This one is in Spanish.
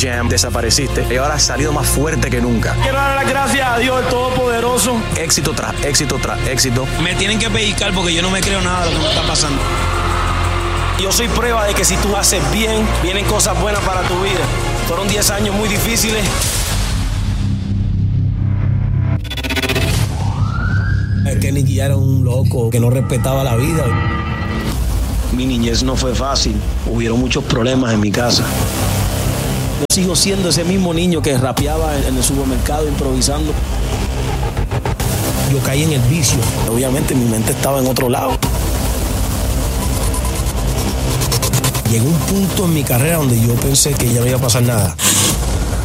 Jam, desapareciste y ahora has salido más fuerte que nunca. Quiero dar las gracias a Dios, el Todopoderoso. Éxito tras éxito tras éxito. Me tienen que pellizcar porque yo no me creo nada de lo que me está pasando. Yo soy prueba de que si tú haces bien, vienen cosas buenas para tu vida. Fueron 10 años muy difíciles. Kenny G era un loco que no respetaba la vida. Mi niñez no fue fácil. Hubieron muchos problemas en mi casa. Yo sigo siendo ese mismo niño que rapeaba en el supermercado improvisando. Yo caí en el vicio. Obviamente mi mente estaba en otro lado. Llegó un punto en mi carrera donde yo pensé que ya no iba a pasar nada.